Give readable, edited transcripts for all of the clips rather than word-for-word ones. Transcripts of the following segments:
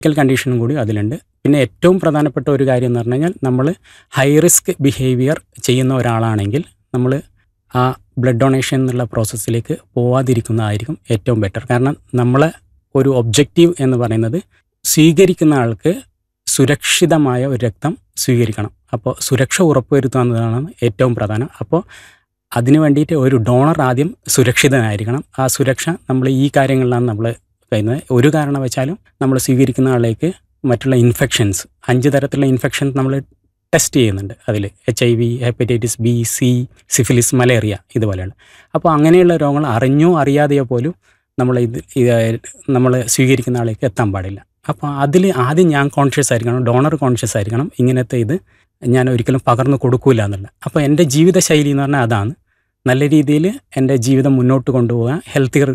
കണ്ടീഷനും കൂടി അതിലുണ്ട്. പിന്നെ ഏറ്റവും പ്രധാനപ്പെട്ട ഒരു കാര്യം എന്ന് പറഞ്ഞു കഴിഞ്ഞാൽ നമ്മൾ ഹൈ റിസ്ക് ബിഹേവിയർ ചെയ്യുന്ന ഒരാളാണെങ്കിൽ നമ്മൾ ആ ബ്ലഡ് ഡൊണേഷൻ എന്നുള്ള പ്രോസസ്സിലേക്ക് പോവാതിരിക്കുന്നതായിരിക്കും ഏറ്റവും ബെറ്റർ. കാരണം നമ്മളെ ഒരു ഒബ്ജക്റ്റീവ് എന്ന് പറയുന്നത് സ്വീകരിക്കുന്ന ആൾക്ക് സുരക്ഷിതമായ ഒരു രക്തം സ്വീകരിക്കണം. അപ്പോൾ സുരക്ഷ ഉറപ്പുവരുത്തുക എന്നതാണ് ഏറ്റവും പ്രധാനം. അപ്പോൾ അതിനു വേണ്ടിയിട്ട് ഒരു ഡോണർ ആദ്യം സുരക്ഷിതനായിരിക്കണം. ആ സുരക്ഷ നമ്മൾ ഈ കാര്യങ്ങളിലാണ് നമ്മൾ കഴിയുന്നത്. ഒരു കാരണവശാലും നമ്മൾ സ്വീകരിക്കുന്ന ആളിലേക്ക് മറ്റുള്ള ഇൻഫെക്ഷൻസ് 5 തരത്തിലുള്ള ഇൻഫെക്ഷൻസ് നമ്മൾ ടെസ്റ്റ് ചെയ്യുന്നുണ്ട്. അതിൽ HIV, hepatitis B, C, syphilis, malaria ഇതുപോലെയാണ്. അപ്പോൾ അങ്ങനെയുള്ള രോഗങ്ങൾ അറിഞ്ഞോ അറിയാതെയോ പോലും നമ്മൾ സ്വീകരിക്കുന്ന ആളിലേക്ക് എത്താൻ പാടില്ല. അപ്പോൾ അതിൽ ആദ്യം ഞാൻ കോൺഷ്യസ് ആയിരിക്കണം, ഡോണർ കോൺഷ്യസ് ആയിരിക്കണം, ഇങ്ങനത്തെ ഇത് ഞാൻ ഒരിക്കലും പകർന്നു കൊടുക്കില്ല എന്നുള്ളത്. അപ്പോൾ എൻ്റെ ജീവിതശൈലി എന്ന് പറഞ്ഞാൽ അതാണ്. നല്ല രീതിയിൽ എൻ്റെ ജീവിതം മുന്നോട്ട് കൊണ്ടുപോകാൻ ഹെൽത്തിയർ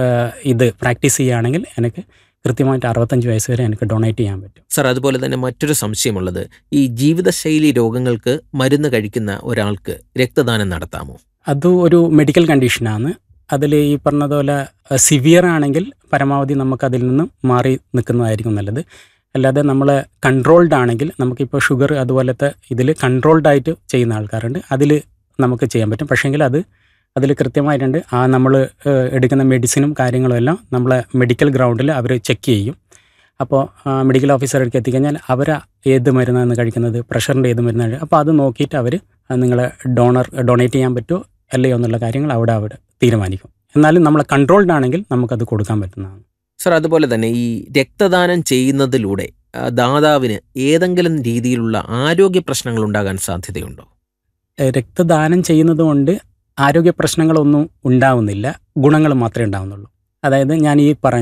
ഇത് പ്രാക്ടീസ് ചെയ്യുകയാണെങ്കിൽ എനിക്ക് കൃത്യമായിട്ട് 65 വയസ്സ് വരെ എനിക്ക് ഡൊണേറ്റ് ചെയ്യാൻ പറ്റും. സർ, അതുപോലെ തന്നെ മറ്റൊരു സംശയമുള്ളത്, ഈ ജീവിതശൈലി രോഗങ്ങൾക്ക് മരുന്ന് കഴിക്കുന്ന ഒരാൾക്ക് രക്തദാനം നടത്താമോ? അത് ഒരു മെഡിക്കൽ കണ്ടീഷനാണ്. അതിൽ ഈ പറഞ്ഞതുപോലെ സിവിയർ ആണെങ്കിൽ പരമാവധി നമുക്കതിൽ നിന്നും മാറി നിൽക്കുന്നതായിരിക്കും നല്ലത്. അല്ലാതെ നമ്മൾ കൺട്രോൾഡ് ആണെങ്കിൽ, നമുക്കിപ്പോൾ ഷുഗർ അതുപോലത്തെ ഇതിൽ കൺട്രോൾഡായിട്ട് ചെയ്യുന്ന ആൾക്കാരുണ്ട്, അതിൽ നമുക്ക് ചെയ്യാൻ പറ്റും. പക്ഷേങ്കിൽ അതിൽ കൃത്യമായിട്ടുണ്ട് നമ്മൾ എടുക്കുന്ന മെഡിസിനും കാര്യങ്ങളും എല്ലാം നമ്മളെ മെഡിക്കൽ ഗ്രൗണ്ടിൽ അവർ ചെക്ക് ചെയ്യും. അപ്പോൾ മെഡിക്കൽ ഓഫീസർക്ക് എത്തിക്കഴിഞ്ഞാൽ അവർ ഏത് മരുന്നാണ് കഴിക്കുന്നത്, പ്രഷറിൻ്റെ ഏത് മരുന്നാണ്, അപ്പോൾ അത് നോക്കിയിട്ട് അവർ നിങ്ങളെ ഡൊണേറ്റ് ചെയ്യാൻ പറ്റുമോ അല്ലയോ എന്നുള്ള കാര്യങ്ങൾ അവിടെ തീരുമാനിക്കും. എന്നാലും നമ്മൾ കൺട്രോൾഡ് ആണെങ്കിൽ നമുക്കത് കൊടുക്കാൻ പറ്റുന്നതാണ്. സർ, അതുപോലെ തന്നെ ഈ രക്തദാനം ചെയ്യുന്നതിലൂടെ ദാതാവിന് ഏതെങ്കിലും രീതിയിലുള്ള ആരോഗ്യ പ്രശ്നങ്ങൾ ഉണ്ടാകാൻ സാധ്യതയുണ്ടോ? രക്തദാനം ചെയ്യുന്നത് കൊണ്ട് ആരോഗ്യ പ്രശ്നങ്ങളൊന്നും ഉണ്ടാവുന്നില്ല, ഗുണങ്ങൾ മാത്രമേ ഉണ്ടാവുന്നുള്ളൂ. അതായത് ഞാൻ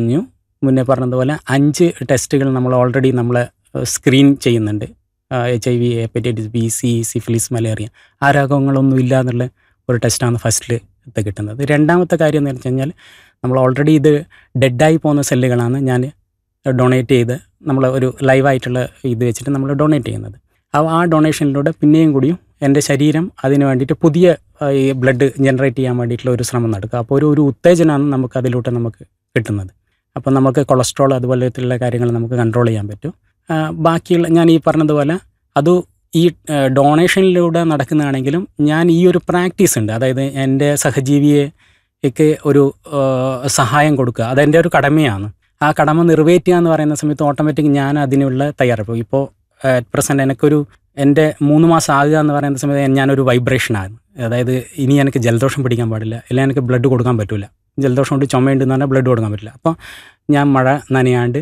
മുന്നേ പറഞ്ഞതുപോലെ 5 ടെസ്റ്റുകൾ നമ്മൾ ഓൾറെഡി സ്ക്രീൻ ചെയ്യുന്നുണ്ട്. HIV, hepatitis B, C, syphilis, malaria, ആ രോഗങ്ങളൊന്നും ഇല്ല എന്നുള്ള ഒരു ടെസ്റ്റാണ് ഫസ്റ്റിൽ കിട്ടുന്നത്. രണ്ടാമത്തെ കാര്യം എന്ന് വെച്ച് കഴിഞ്ഞാൽ നമ്മൾ ഓൾറെഡി ഇത് ഡെഡായി പോകുന്ന സെല്ലുകളാണ് ഞാൻ ഡൊണേറ്റ് ചെയ്ത് നമ്മൾ ഒരു ലൈവായിട്ടുള്ള ഇത് വെച്ചിട്ട് നമ്മൾ ഡൊണേറ്റ് ചെയ്യുന്നത്. അപ്പോൾ ആ ഡൊണേഷനിലൂടെ പിന്നെയും കൂടിയും എൻ്റെ ശരീരം അതിന് വേണ്ടിയിട്ട് പുതിയ ഈ ബ്ലഡ് ജനറേറ്റ് ചെയ്യാൻ വേണ്ടിയിട്ടുള്ള ഒരു ശ്രമം നടക്കുക. അപ്പോൾ ഒരു ഉത്തേജനമാണ് നമുക്ക് അതിലൂടെ നമുക്ക് കിട്ടുന്നത്. അപ്പോൾ നമുക്ക് കൊളസ്ട്രോൾ അതുപോലത്തുള്ള കാര്യങ്ങൾ നമുക്ക് കൺട്രോൾ ചെയ്യാൻ പറ്റും. ബാക്കിയുള്ള ഞാൻ ഈ പറഞ്ഞതുപോലെ അത് ഈ ഡൊണേഷനിലൂടെ നടക്കുന്നതാണെങ്കിലും ഞാൻ ഈ ഒരു പ്രാക്ടീസ് ഉണ്ട്. അതായത് എൻ്റെ സഹജീവിക്ക് ഒരു സഹായം കൊടുക്കുക, അതെൻ്റെ ഒരു കടമയാണ്. ആ കടമ നിറവേറ്റുക എന്ന് പറയുന്ന സമയത്ത് ഓട്ടോമാറ്റിക് ഞാൻ അതിനുള്ള തയ്യാറെടുപ്പ്. ഇപ്പോൾ അറ്റ് പ്രസൻറ്റ് എൻ്റെ 3 മാസം ആകുക എന്ന് പറയുന്ന സമയത്ത് ഞാനൊരു വൈബ്രേഷനാണ്. അതായത് ഇനി എനിക്ക് ജലദോഷം പിടിക്കാൻ പാടില്ല, അല്ലെങ്കിൽ എനിക്ക് ബ്ലഡ് കൊടുക്കാൻ പറ്റില്ല. ജലദോഷം കൊണ്ട് ചുമയുണ്ടെന്ന് പറഞ്ഞാൽ ബ്ലഡ് കൊടുക്കാൻ പറ്റില്ല. അപ്പോൾ ഞാൻ മഴ നനയാണ്ട്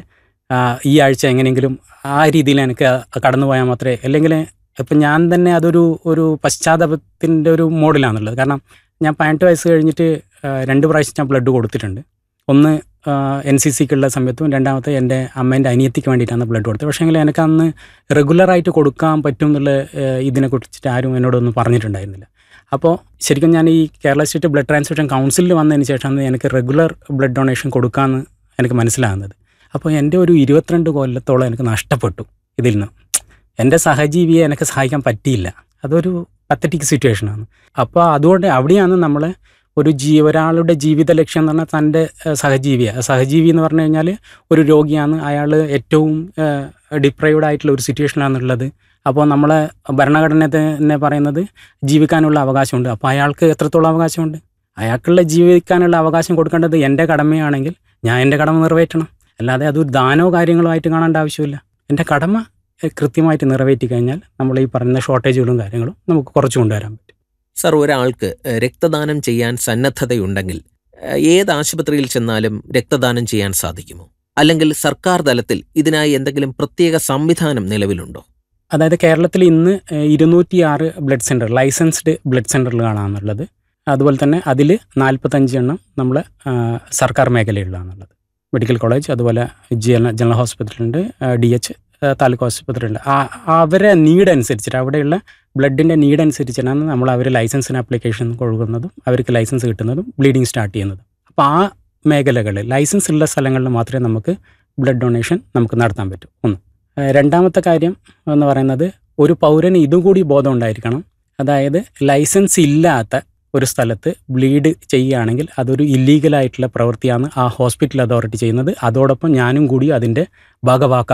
ഈ ആഴ്ച എങ്ങനെയെങ്കിലും ആ രീതിയിൽ എനിക്ക് കടന്നു പോയാൽ മാത്രമേ, അല്ലെങ്കിൽ ഇപ്പം ഞാൻ തന്നെ ഒരു പശ്ചാത്തലത്തിൻ്റെ ഒരു മോഡിലാണുള്ളത്. കാരണം ഞാൻ 18 വയസ്സ് കഴിഞ്ഞിട്ട് 2 പ്രാവശ്യം ഞാൻ ബ്ലഡ് കൊടുത്തിട്ടുണ്ട്. ഒന്ന് NCCക്കുള്ള സമയത്തും, രണ്ടാമത്തെ എൻ്റെ അമ്മേൻ്റെ അനിയത്തിക്ക് വേണ്ടിയിട്ടാണ് ബ്ലഡ് കൊടുത്തത്. പക്ഷേ എങ്കിൽ എനിക്ക് അന്ന് റെഗുലറായിട്ട് കൊടുക്കാൻ പറ്റും എന്നുള്ള ഇതിനെക്കുറിച്ചിട്ട് ആരും എന്നോടൊന്നും പറഞ്ഞിട്ടുണ്ടായിരുന്നില്ല. അപ്പോൾ ശരിക്കും ഞാൻ ഈ കേരള സ്റ്റേറ്റ് ബ്ലഡ് ട്രാൻസ്ഫ്യൂഷൻ കൗൺസിലിൽ വന്നതിന് ശേഷമാണ് എനിക്ക് റെഗുലർ ബ്ലഡ് ഡൊണേഷൻ കൊടുക്കാമെന്ന് എനിക്ക് മനസ്സിലാകുന്നത്. അപ്പോൾ എൻ്റെ ഒരു 22 കൊല്ലത്തോളം എനിക്ക് നഷ്ടപ്പെട്ടു ഇതിൽ നിന്ന്. എൻ്റെ സഹജീവിയെ എനിക്ക് സഹായിക്കാൻ പറ്റിയില്ല. അതൊരു പത്തറ്റിക് സിറ്റുവേഷനാണ്. അപ്പോൾ അതുകൊണ്ട് അവിടെയാണ് നമ്മളെ ഒരാളുടെ ജീവിത ലക്ഷ്യം എന്ന് പറഞ്ഞാൽ തൻ്റെ സഹജീവി എന്ന് പറഞ്ഞു കഴിഞ്ഞാൽ ഒരു രോഗിയാണ്, അയാൾ ഏറ്റവും ഡിപ്രൈവ്ഡ് ആയിട്ടുള്ള ഒരു സിറ്റുവേഷനാണുള്ളത്. അപ്പോൾ നമ്മളെ ഭരണഘടന തന്നെ പറയുന്നത് ജീവിക്കാനുള്ള അവകാശമുണ്ട്. അപ്പോൾ അയാൾക്ക് എത്രത്തോളം അവകാശമുണ്ട്? അയാൾക്കുള്ള ജീവിക്കാനുള്ള അവകാശം കൊടുക്കേണ്ടത് എൻ്റെ കടമയാണെങ്കിൽ ഞാൻ എൻ്റെ കടമ നിറവേറ്റണം. അല്ലാതെ അതൊരു ദാനോ കാര്യങ്ങളോ ആയിട്ട് കാണേണ്ട ആവശ്യമില്ല. എൻ്റെ കടമ കൃത്യമായിട്ട് നിറവേറ്റി കഴിഞ്ഞാൽ നമ്മൾ ഈ പറയുന്ന ഷോർട്ടേജുകളും കാര്യങ്ങളും നമുക്ക് കുറച്ച് കൊണ്ടുവരാൻ പറ്റും. സർ, ഒരാൾക്ക് രക്തദാനം ചെയ്യാൻ സന്നദ്ധതയുണ്ടെങ്കിൽ ഏത് ആശുപത്രിയിൽ ചെന്നാലും രക്തദാനം ചെയ്യാൻ സാധിക്കുമോ? അല്ലെങ്കിൽ സർക്കാർ തലത്തിൽ ഇതിനായി എന്തെങ്കിലും പ്രത്യേക സംവിധാനം നിലവിലുണ്ടോ? അതായത് കേരളത്തിൽ ഇന്ന് 206 ബ്ലഡ് സെൻറ്റർ, ലൈസൻസ്ഡ് ബ്ലഡ് സെൻറ്ററുകളാണെന്നുള്ളത്. അതുപോലെ തന്നെ അതിൽ 45 എണ്ണം നമ്മൾ സർക്കാർ മേഖലയിലാണുള്ളത്. മെഡിക്കൽ കോളേജ്, അതുപോലെ ജനറൽ ഹോസ്പിറ്റലുണ്ട്, DH താലൂക്ക് ഹോസ്പിറ്റലുണ്ട്. അവരെ നീഡ് അനുസരിച്ചിട്ട്, അവിടെയുള്ള ബ്ലഡിൻ്റെ നീഡ് അനുസരിച്ചാണ് നമ്മൾ അവർ ലൈസൻസിന് ആപ്ലിക്കേഷൻ കൊടുക്കുന്നതും അവർക്ക് ലൈസൻസ് കിട്ടുന്നതും ബ്ലീഡിങ് സ്റ്റാർട്ട് ചെയ്യുന്നതും. അപ്പോൾ ആ മേഖലകളിൽ ലൈസൻസ് ഉള്ള സ്ഥലങ്ങളിൽ മാത്രമേ നമുക്ക് ബ്ലഡ് ഡൊണേഷൻ നമുക്ക് നടത്താൻ പറ്റൂ. ഒന്ന്. രണ്ടാമത്തെ കാര്യം എന്ന് പറയുന്നത്, ഒരു പൗരന് ഇതും കൂടി ബോധം ഉണ്ടായിരിക്കണം. അതായത് ലൈസൻസ് ഇല്ലാത്ത ഒരു സ്ഥലത്ത് ബ്ലീഡ് ചെയ്യുകയാണെങ്കിൽ അതൊരു ഇല്ലീഗലായിട്ടുള്ള പ്രവൃത്തിയാണ് ആ ഹോസ്പിറ്റൽ അതോറിറ്റി ചെയ്യുന്നത്. അതോടൊപ്പം ഞാനും കൂടി അതിൻ്റെ ഭാഗവാക്കാണ്.